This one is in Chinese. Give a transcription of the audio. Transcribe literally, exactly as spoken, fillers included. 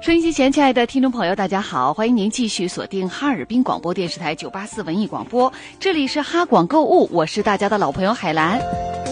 收音机前，亲爱的听众朋友，大家好，欢迎您继续锁定哈尔滨广播电视台九八四文艺广播，这里是哈广购物，我是大家的老朋友海兰。